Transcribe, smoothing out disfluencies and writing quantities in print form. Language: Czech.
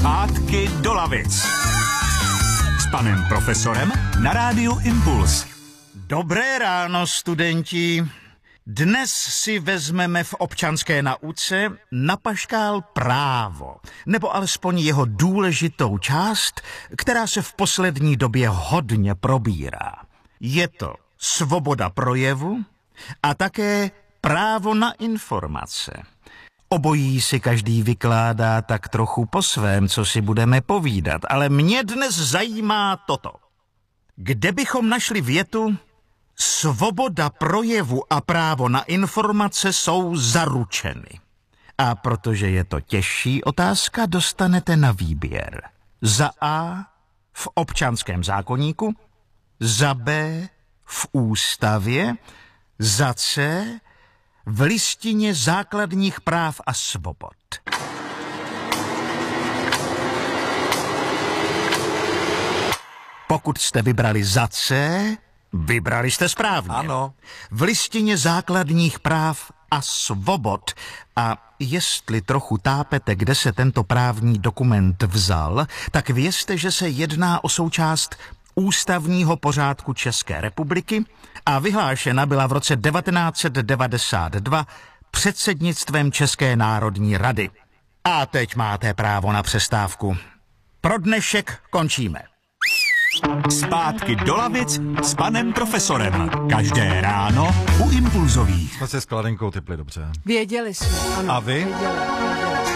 Zpátky do lavic. S panem profesorem na rádiu Impuls. Dobré ráno, studenti. Dnes si vezmeme v občanské nauce na paškál právo, nebo alespoň jeho důležitou část, která se v poslední době hodně probírá. Je to svoboda projevu a také právo na informace. Obojí si každý vykládá tak trochu po svém, co si budeme povídat, ale mě dnes zajímá toto. Kde bychom našli větu svoboda projevu a právo na informace jsou zaručeny? A protože je to těžší otázka, dostanete na výběr. Za A v občanském zákoníku, za B v ústavě, za C v listině základních práv a svobod. Pokud jste vybrali za C, vybrali jste správně. Ano. V listině základních práv a svobod. A jestli trochu tápete, kde se tento právní dokument vzal, tak vězte, že se jedná o součást ústavního pořádku České republiky a vyhlášena byla v roce 1992 předsednictvem České národní rady. A teď máte právo na přestávku. Pro dnešek končíme. Zpátky do lavic s panem profesorem. Každé ráno u Impulzových. Jsme se s Kladenkou typli dobře. Věděli jsme, ano. A vy? Věděli.